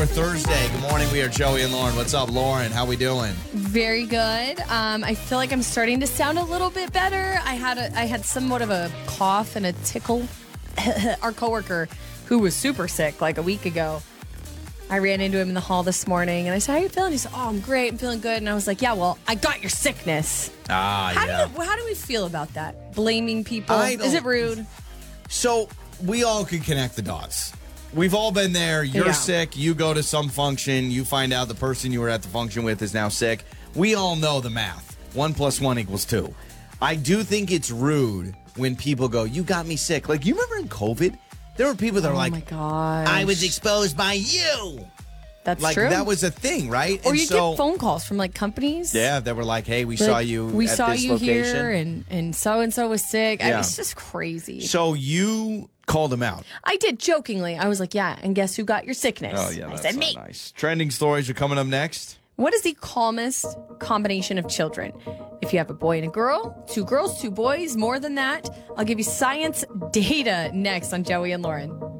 your Thursday. Good morning. We are Joey and Lauren. What's up, Lauren? How we doing? Very good. I feel like I'm starting to sound a little bit better. I had somewhat of a cough and a tickle. Our coworker, who was super sick like a week ago, I ran into him in the hall this morning and I said, "How are you feeling?" He said, "Oh, I'm great. I'm feeling good." And I was like, "Yeah, well, I got your sickness." How do we feel about that? Blaming people? Is it rude? So we all can connect the dots. We've all been there. You're sick. You go to some function. You find out the person you were at the function with is now sick. We all know the math. 1 + 1 = 2. I do think it's rude when people go, "You got me sick." Like, you remember in COVID? There were people that were like, "Oh my gosh, I was exposed by you." That's like, true. That was a thing, right? Or you get phone calls from like companies. Yeah, that were like, "Hey, we saw you at this location. Here and so was sick." Yeah. It's just crazy. So you called him out. I did, jokingly. I was like, "Yeah, and guess who got your sickness?" Oh, yeah, I that's said, not "Me." nice. Trending stories are coming up next. What is the calmest combination of children? If you have a boy and a girl, 2 girls, 2 boys, more than that, I'll give you science data next on Joey and Lauren.